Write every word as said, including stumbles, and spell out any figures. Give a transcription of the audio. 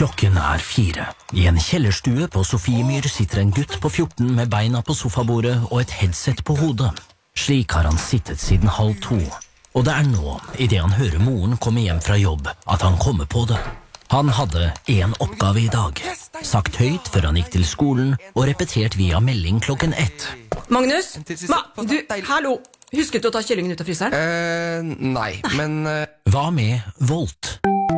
Klokken er fire. I en kjellerstue på Sofiemyr sitter en gutt på fjorten med beina på sofabordet og et headset på hodet. Slik har han sittet siden halv to. Og det er nå, i det han hører moren komme hjem fra jobb, at han kommer på det. Han hadde en oppgave i dag. Sagt høyt før han gikk til skolen, og repetert via melding klokken ett. Magnus? Ma, du, hallo! Husket du å ta kyllingen ut av fryseren? Eh, nei, men... eh, Hva med Volt?